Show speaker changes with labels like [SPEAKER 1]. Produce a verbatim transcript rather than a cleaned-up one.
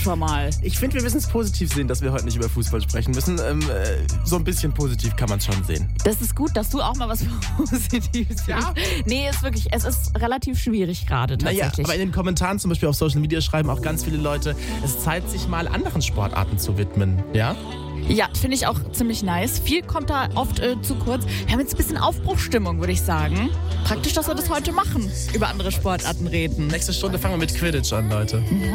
[SPEAKER 1] schon mal.
[SPEAKER 2] Ich finde, wir müssen es positiv sehen, dass wir heute nicht über Fußball sprechen müssen. Ähm, äh, so ein bisschen positiv kann man es schon sehen.
[SPEAKER 1] Das ist gut, dass du auch mal was Positives siehst.
[SPEAKER 2] Ja.
[SPEAKER 1] Nee, ist wirklich, es ist relativ schwierig gerade
[SPEAKER 2] Naja,
[SPEAKER 1] tatsächlich.
[SPEAKER 2] aber in den Kommentaren zum Beispiel auf Social Media schreiben auch ganz viele Leute, es Zeit, sich mal anderen Sportarten zu widmen. Ja?
[SPEAKER 1] Ja, finde ich auch ziemlich nice. Viel kommt da oft äh, zu kurz. Wir haben jetzt ein bisschen Aufbruchstimmung, würde ich sagen. Praktisch, dass wir das heute machen. Über andere Sportarten reden.
[SPEAKER 2] Nächste Stunde fangen wir mit Quidditch an, Leute.